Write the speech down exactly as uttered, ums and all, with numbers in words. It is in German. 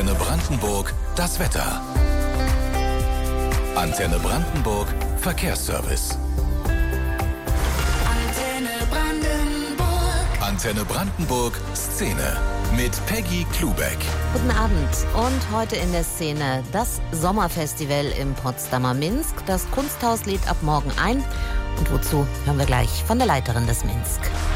Antenne Brandenburg das Wetter. Antenne Brandenburg Verkehrsservice. Antenne Brandenburg. Antenne Brandenburg Szene mit Peggy Klubeck. Guten Abend und heute in der Szene das Sommerfestival im Potsdamer Minsk. Das Kunsthaus lädt ab morgen ein. Und wozu, hören wir gleich von der Leiterin des Minsk.